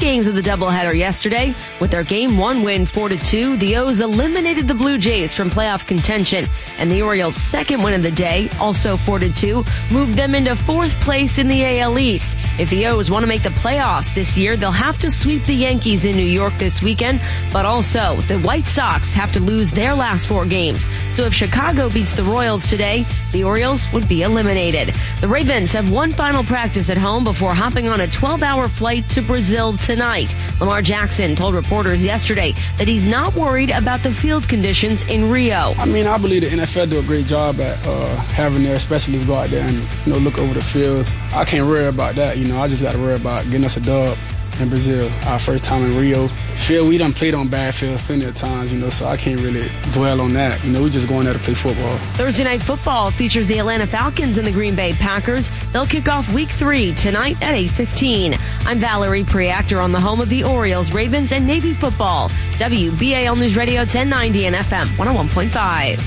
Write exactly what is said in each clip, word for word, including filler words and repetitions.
games of the doubleheader yesterday. With their game one win four to two, the O's eliminated the Blue Jays from playoff contention, and the Orioles' second win of the day, also four to two, moved them into fourth place in the A L East. If the O's want to make the playoffs this year, they'll have to sweep the Yankees in New York this weekend, but also the White Sox have to lose their last four games. So if Chicago beats the Royals today, the Orioles would be eliminated. The Ravens have one final practice at home before hopping on a twelve-hour flight to Brazil tonight. Lamar Jackson told reporters yesterday that he's not worried about the field conditions in Rio. I mean, I believe the N F L do a great job at uh, having their specialists go out there and, you know, look over the fields. I can't worry about that. You know, I just got to worry about getting us a dub in Brazil, our first time in Rio. Field, we done played on bad fields plenty of times, you know, so I can't really dwell on that. You know, we're just going there to play football. Thursday Night Football features the Atlanta Falcons and the Green Bay Packers. They'll kick off week three tonight at eight fifteen. I'm Valerie Preactor on the home of the Orioles, Ravens, and Navy football. W B A L News Radio ten ninety and F M one oh one point five.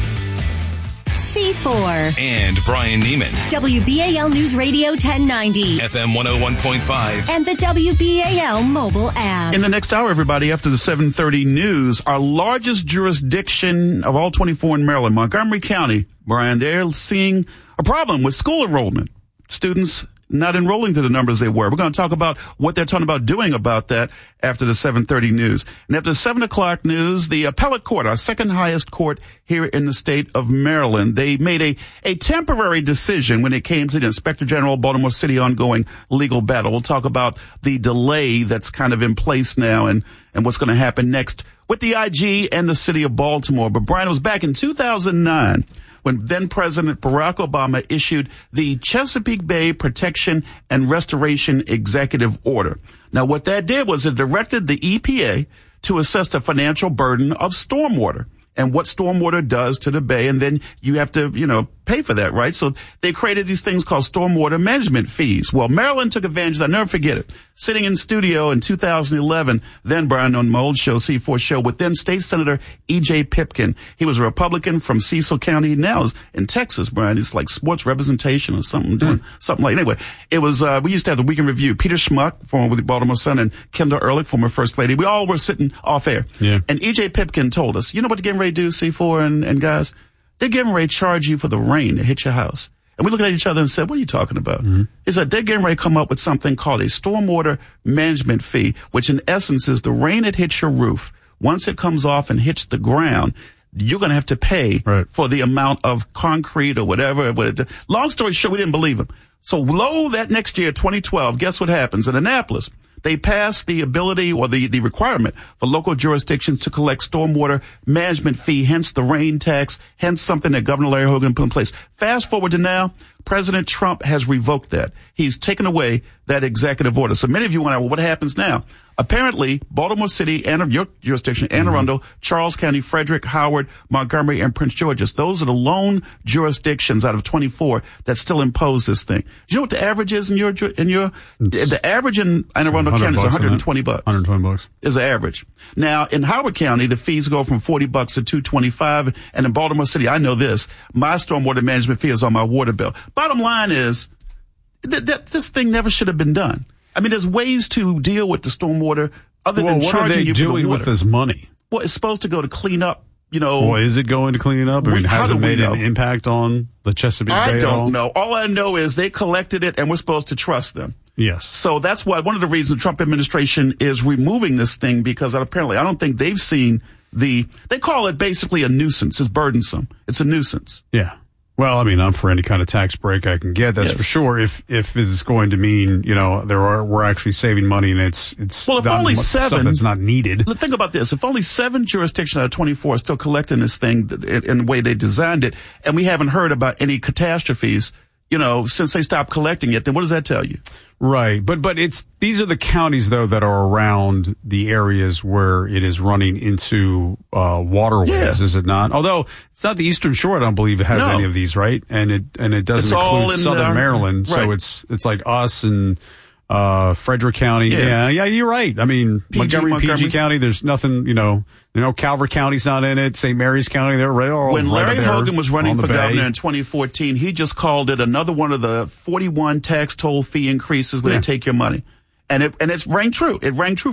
C four. And Brian Neiman. W B A L News Radio ten ninety. F M one oh one point five. And the W B A L mobile app. In the next hour, everybody, after the seven thirty news, our largest jurisdiction of all twenty-four in Maryland, Montgomery County, Brian, they're seeing a problem with school enrollment. Students not enrolling to the numbers they were. We're going to talk about what they're talking about doing about that after the seven thirty news. And after the seven o'clock news, the appellate court, our second highest court here in the state of Maryland, they made a, a temporary decision when it came to the Inspector General of Baltimore City ongoing legal battle. We'll talk about the delay that's kind of in place now and, and what's going to happen next with the I G and the city of Baltimore. But Brian, it was back in two thousand nine. When then-President Barack Obama issued the Chesapeake Bay Protection and Restoration Executive Order. Now, what that did was it directed the E P A to assess the financial burden of stormwater and what stormwater does to the bay, and then you have to, you know, pay for that, right? So they created these things called stormwater management fees. Well, Maryland took advantage of that. I'll never forget it. Sitting in studio in two thousand eleven, then Brian on my old show, C four show, with then State Senator E J Pipkin. He was a Republican from Cecil County. Now is in Texas, Brian. It's like sports representation or something, doing mm. something like, anyway, it was, uh, we used to have the Weekend Review. Peter Schmuck, former with the Baltimore Sun, and Kendall Ehrlich, former First Lady. We all were sitting off air. Yeah. And E J Pipkin told us, you know what they're getting ready to do, C four and, and guys? They're getting ready to charge you for the rain that hit your house. And we looked at each other and said, what are you talking about? Mm-hmm. It's like they're getting ready to come up with something called a stormwater management fee, which in essence is the rain that hits your roof. Once it comes off and hits the ground, you're going to have to pay right. for the amount of concrete or whatever. Long story short, we didn't believe him. So low that next year, twenty twelve, guess what happens? In Annapolis, they passed the ability or the, the requirement for local jurisdictions to collect stormwater management fee, hence the rain tax, hence something that Governor Larry Hogan put in place. Fast forward to now, President Trump has revoked that. He's taken away that executive order. So many of you wonder, well, what happens now? Apparently, Baltimore City, and your jurisdiction, Anne Arundel, mm-hmm. Charles County, Frederick, Howard, Montgomery, and Prince George's. Those are the lone jurisdictions out of twenty-four that still impose this thing. Do you know what the average is in your, in your, it's, the average in Anne Arundel County is one hundred twenty bucks. one hundred twenty bucks. Is the average. Now, in Howard County, the fees go from forty bucks to two twenty-five. And in Baltimore City, I know this, my stormwater management fee is on my water bill. Bottom line is that, that this thing never should have been done. I mean, there's ways to deal with the stormwater other well, than what charging are they you for the doing water. With this money? Well, it's supposed to go to clean up, you know. Well, is it going to clean it up? I we, mean, has it made an impact on the Chesapeake I Bay at all? I don't know. All I know is they collected it and we're supposed to trust them. Yes. So that's why one of the reasons the Trump administration is removing this thing, because apparently I don't think they've seen the, they call it basically a nuisance. It's burdensome. It's a nuisance. Yeah. Well, I mean, I'm for any kind of tax break I can get. That's yes. for sure. If if it's going to mean, you know, there are we're actually saving money and it's it's well, if only seven stuff that's not needed. Think about this: if only seven jurisdictions out of twenty-four are still collecting this thing in the way they designed it, and we haven't heard about any catastrophes, you know, since they stopped collecting it, then what does that tell you? Right. But, but it's, these are the counties though that are around the areas where it is running into, uh, waterways, yeah. is it not? Although it's not the Eastern Shore, I don't believe it has no. any of these, right? And it, and it doesn't it's include Southern the, Maryland. Right. So it's, it's like us and, uh, Frederick County. Yeah. yeah. Yeah. You're right. I mean, P G, Montgomery, Montgomery, P G County, there's nothing, you know, you know, Calvert County's not in it. Saint Mary's County, they're right all When Larry right Hogan was running for bay. governor in twenty fourteen, he just called it another one of the forty-one tax toll fee increases where yeah. they take your money. And it, and it's rang true. It rang true